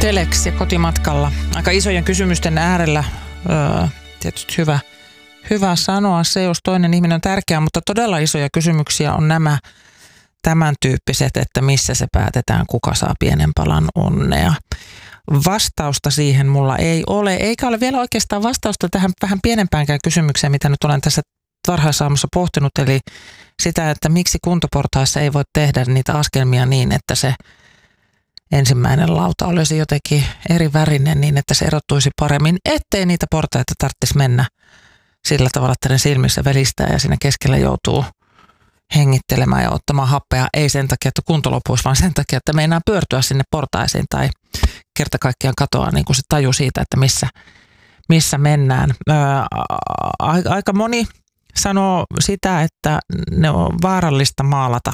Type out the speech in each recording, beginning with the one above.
Telex ja kotimatkalla. Aika isojen kysymysten äärellä. Tietysti hyvä sanoa se, jos toinen ihminen on tärkeä, mutta todella isoja kysymyksiä on nämä tämän tyyppiset, että missä se päätetään, kuka saa pienen palan onnea. Vastausta siihen mulla ei ole, eikä ole vielä oikeastaan vastausta tähän vähän pienempäänkään kysymykseen, mitä nyt olen tässä varhaisaamussa pohtinut, eli sitä, että miksi kuntoportaissa ei voi tehdä niitä askelmia niin, että se ensimmäinen lauta olisi jotenkin eri värinen niin, että se erottuisi paremmin, ettei niitä portaita tarvitsisi mennä sillä tavalla, että ne silmissä velistää ja siinä keskellä joutuu hengittelemään ja ottamaan happea, ei sen takia, että kunto lopuisi, vaan sen takia, että meinaa pyörtyä sinne portaisiin tai kerta kaikkiaan katoaa niin kuin se taju siitä, että missä mennään. Aika moni sanoo sitä, että ne on vaarallista maalata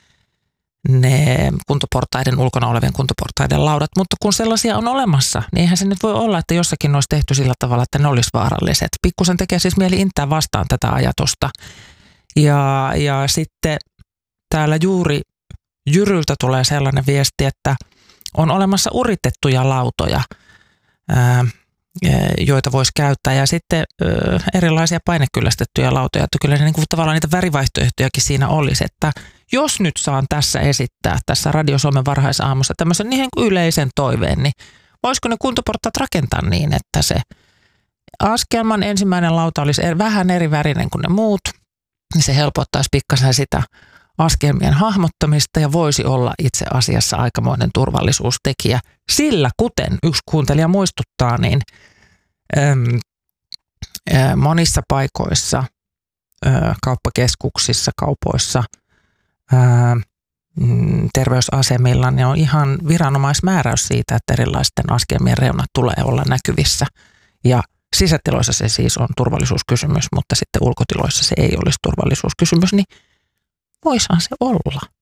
ne kuntoportaiden, ulkona olevien kuntoportaiden laudat, mutta kun sellaisia on olemassa, niin eihän se nyt voi olla, että jossakin olisi tehty sillä tavalla, että ne olisi vaaralliset. Pikkusen tekee siis mieli intää vastaan tätä ajatusta. Ja sitten täällä juuri Jyryltä tulee sellainen viesti, että on olemassa uritettuja lautoja, joita voisi käyttää, ja sitten erilaisia painekyllästettyjä lautoja, että kyllä niin kuin tavallaan niitä värivaihtoehtojakin siinä olisi, että jos nyt saan tässä esittää tässä Radio Suomen varhaisaamussa tämmöisen niin yleisen toiveen, niin voisiko ne kuntoportaat rakentaa niin, että se askelman ensimmäinen lauta olisi vähän eri värinen kuin ne muut, niin se helpottaisi pikkasen sitä askelmien hahmottamista ja voisi olla itse asiassa aikamoinen turvallisuustekijä. Sillä kuten yksi kuuntelija muistuttaa, niin monissa paikoissa, kauppakeskuksissa, kaupoissa, terveysasemilla, ne on ihan viranomaismääräys siitä, että erilaisten askelmien reunat tulee olla näkyvissä. Ja sisätiloissa se siis on turvallisuuskysymys, mutta sitten ulkotiloissa se ei olisi turvallisuuskysymys, niin voisihan se olla.